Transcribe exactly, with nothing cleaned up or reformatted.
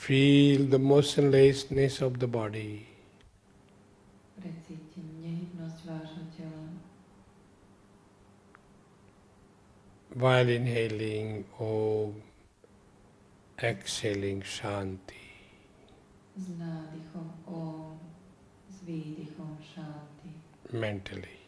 Feel the motionlessness of the body. Precítim nehybnosť vášho tela. While inhaling Om, exhaling Shanti. S nádychom Om, s výdychom Šanti. Mentally.